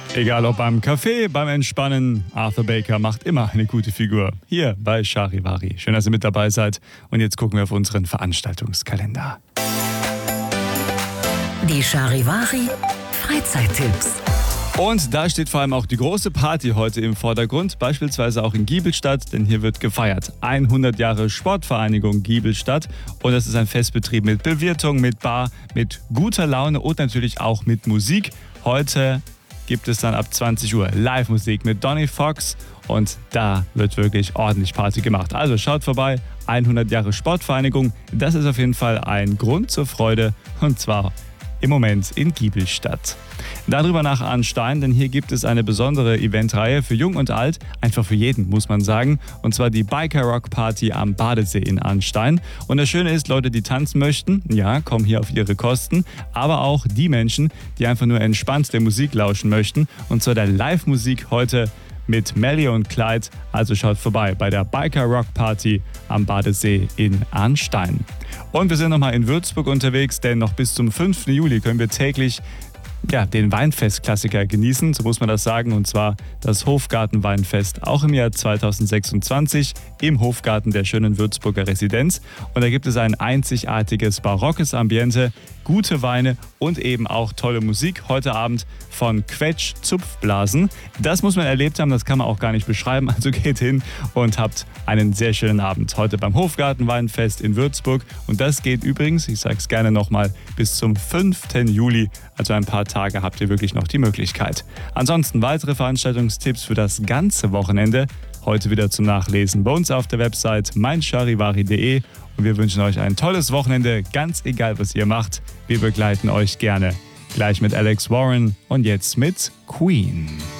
Egal ob beim Kaffee, beim Entspannen, Arthur Baker macht immer eine gute Figur. Hier bei Charivari. Schön, dass ihr mit dabei seid. Und jetzt gucken wir auf unseren Veranstaltungskalender. Die Charivari Freizeittipps. Und da steht vor allem auch die große Party heute im Vordergrund, beispielsweise auch in Giebelstadt, denn hier wird gefeiert. 100 Jahre Sportvereinigung Giebelstadt und das ist ein Festbetrieb mit Bewirtung, mit Bar, mit guter Laune und natürlich auch mit Musik. Heute gibt es dann ab 20 Uhr Live-Musik mit Donny Fox und da wird wirklich ordentlich Party gemacht. Also schaut vorbei, 100 Jahre Sportvereinigung, das ist auf jeden Fall ein Grund zur Freude und zwar im Moment in Giebelstadt. Darüber nach Arnstein, denn hier gibt es eine besondere Eventreihe für Jung und Alt, einfach für jeden, muss man sagen. Und zwar die Biker Rock Party am Badesee in Arnstein. Und das Schöne ist, Leute, die tanzen möchten, ja, kommen hier auf ihre Kosten. Aber auch die Menschen, die einfach nur entspannt der Musik lauschen möchten. Und zwar der Live-Musik heute mit Melly und Clyde. Also schaut vorbei bei der Biker Rock Party am Badesee in Arnstein. Und wir sind nochmal in Würzburg unterwegs, denn noch bis zum 5. Juli können wir täglich den Weinfest-Klassiker genießen, so muss man das sagen, und zwar das Hofgarten-Weinfest, auch im Jahr 2026 im Hofgarten der schönen Würzburger Residenz. Und da gibt es ein einzigartiges barockes Ambiente, gute Weine und eben auch tolle Musik. Heute Abend von Quetsch Zupfblasen. Das muss man erlebt haben, das kann man auch gar nicht beschreiben. Also geht hin und habt einen sehr schönen Abend. Heute beim Hofgarten-Weinfest in Würzburg. Und das geht übrigens, ich sage es gerne nochmal, bis zum 5. Juli. Also ein paar Tage habt ihr wirklich noch die Möglichkeit. Ansonsten weitere Veranstaltungstipps für das ganze Wochenende heute wieder zum Nachlesen bei uns auf der Website meincharivari.de. Und wir wünschen euch ein tolles Wochenende, ganz egal was ihr macht. Wir begleiten euch gerne. Gleich mit Alex Warren und jetzt mit Queen.